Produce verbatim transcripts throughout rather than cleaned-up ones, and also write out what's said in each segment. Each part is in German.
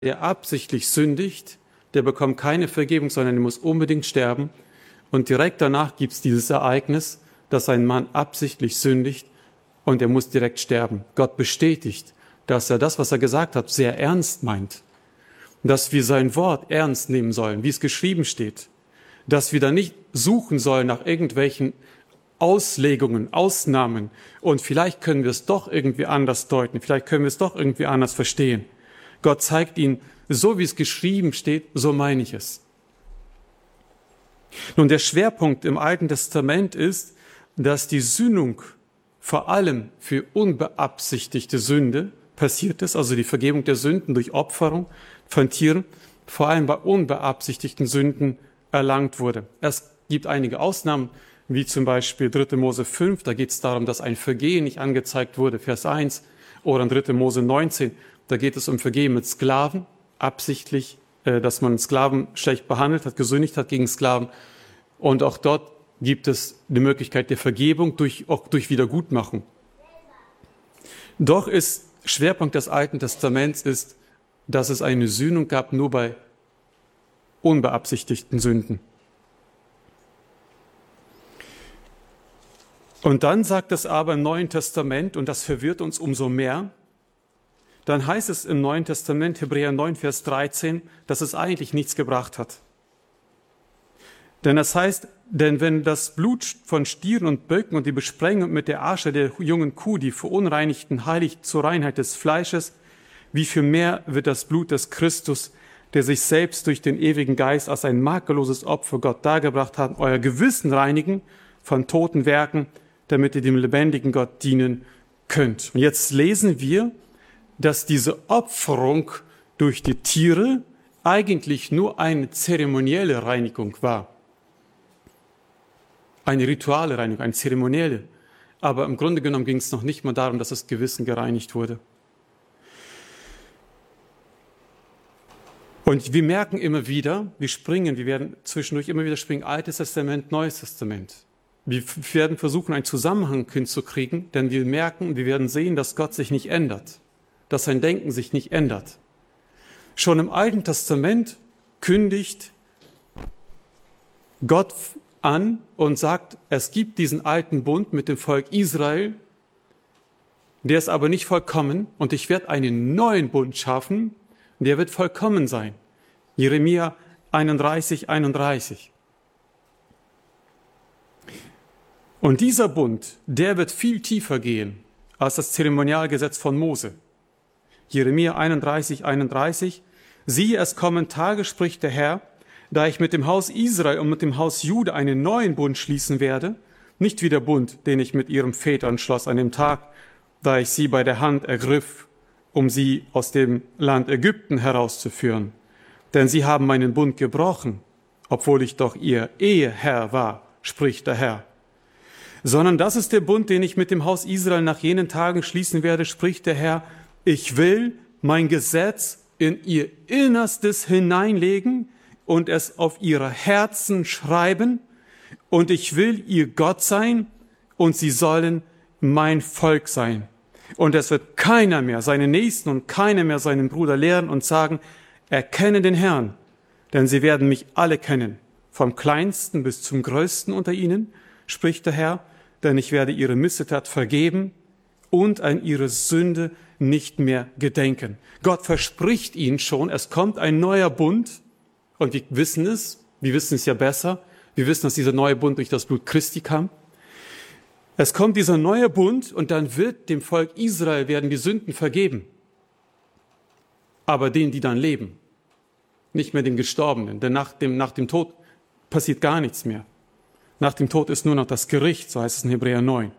der absichtlich sündigt, der bekommt keine Vergebung, sondern er muss unbedingt sterben. Und direkt danach gibt es dieses Ereignis, dass ein Mann absichtlich sündigt und er muss direkt sterben. Gott bestätigt, dass er das, was er gesagt hat, sehr ernst meint. Dass wir sein Wort ernst nehmen sollen, wie es geschrieben steht. Dass wir da nicht suchen sollen nach irgendwelchen Auslegungen, Ausnahmen und vielleicht können wir es doch irgendwie anders deuten, vielleicht können wir es doch irgendwie anders verstehen. Gott zeigt ihnen, so wie es geschrieben steht, so meine ich es. Nun, der Schwerpunkt im Alten Testament ist, dass die Sühnung vor allem für unbeabsichtigte Sünde passiert ist, also die Vergebung der Sünden durch Opferung von Tieren, vor allem bei unbeabsichtigten Sünden erlangt wurde. Es gibt einige Ausnahmen, wie zum Beispiel dritte Mose fünf, da geht es darum, dass ein Vergehen nicht angezeigt wurde, Vers eins, oder in dritte Mose neunzehn, da geht es um Vergehen mit Sklaven, absichtlich, äh, dass man Sklaven schlecht behandelt hat, gesündigt hat gegen Sklaven. Und auch dort gibt es die Möglichkeit der Vergebung durch, auch durch Wiedergutmachung. Doch ist Schwerpunkt des Alten Testaments ist, dass es eine Sühnung gab nur bei unbeabsichtigten Sünden. Und dann sagt es aber im Neuen Testament, und das verwirrt uns umso mehr, dann heißt es im Neuen Testament, Hebräer neun, Vers dreizehn, dass es eigentlich nichts gebracht hat. Denn das heißt, denn wenn das Blut von Stieren und Böcken und die Besprengung mit der Asche der jungen Kuh, die Verunreinigten, heiligt zur Reinheit des Fleisches, wie viel mehr wird das Blut des Christus, der sich selbst durch den ewigen Geist als ein makelloses Opfer Gott dargebracht hat, euer Gewissen reinigen von toten Werken, damit ihr dem lebendigen Gott dienen könnt. Und jetzt lesen wir, dass diese Opferung durch die Tiere eigentlich nur eine zeremonielle Reinigung war. Eine rituale Reinigung, eine zeremonielle. Aber im Grunde genommen ging es noch nicht mal darum, dass das Gewissen gereinigt wurde. Und wir merken immer wieder, wir springen, wir werden zwischendurch immer wieder springen, Altes Testament, Neues Testament. Wir werden versuchen, einen Zusammenhang hinzukriegen, denn wir merken, wir werden sehen, dass Gott sich nicht ändert, dass sein Denken sich nicht ändert. Schon im Alten Testament kündigt Gott an und sagt, es gibt diesen alten Bund mit dem Volk Israel, der ist aber nicht vollkommen und ich werde einen neuen Bund schaffen, der wird vollkommen sein. Jeremia einunddreißig, einunddreißig. Und dieser Bund, der wird viel tiefer gehen als das Zeremonialgesetz von Mose. Jeremia einunddreißig, einunddreißig. Siehe, es kommen Tage, spricht der Herr, da ich mit dem Haus Israel und mit dem Haus Juda einen neuen Bund schließen werde, nicht wie der Bund, den ich mit ihren Vätern schloss an dem Tag, da ich sie bei der Hand ergriff, um sie aus dem Land Ägypten herauszuführen. Denn sie haben meinen Bund gebrochen, obwohl ich doch ihr Eheherr war, spricht der Herr. Sondern das ist der Bund, den ich mit dem Haus Israel nach jenen Tagen schließen werde, spricht der Herr. Ich will mein Gesetz in ihr Innerstes hineinlegen und es auf ihre Herzen schreiben, und ich will ihr Gott sein, und sie sollen mein Volk sein. Und es wird keiner mehr seinen Nächsten und keiner mehr seinen Bruder lehren und sagen, erkenne den Herrn, denn sie werden mich alle kennen, vom Kleinsten bis zum Größten unter ihnen, spricht der Herr, denn ich werde ihre Missetat vergeben und an ihre Sünde nicht mehr gedenken. Gott verspricht ihnen schon, es kommt ein neuer Bund, und wir wissen es, wir wissen es ja besser, wir wissen, dass dieser neue Bund durch das Blut Christi kam. Es kommt dieser neue Bund und dann wird dem Volk Israel werden die Sünden vergeben. Aber denen, die dann leben, nicht mehr den Gestorbenen, denn nach dem, nach dem Tod passiert gar nichts mehr. Nach dem Tod ist nur noch das Gericht, so heißt es in Hebräer neun.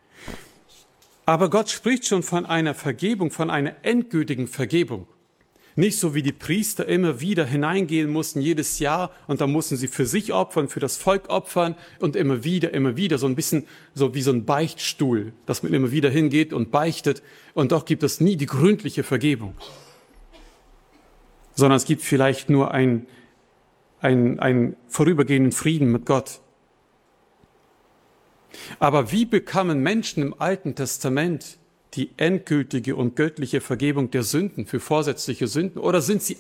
Aber Gott spricht schon von einer Vergebung, von einer endgültigen Vergebung. Nicht so wie die Priester immer wieder hineingehen mussten, jedes Jahr, und dann mussten sie für sich opfern, für das Volk opfern und immer wieder, immer wieder, so ein bisschen so wie so ein Beichtstuhl, dass man immer wieder hingeht und beichtet, und doch gibt es nie die gründliche Vergebung. Sondern es gibt vielleicht nur ein, ein, einen vorübergehenden Frieden mit Gott. Aber wie bekamen Menschen im Alten Testament die endgültige und göttliche Vergebung der Sünden für vorsätzliche Sünden oder sind sie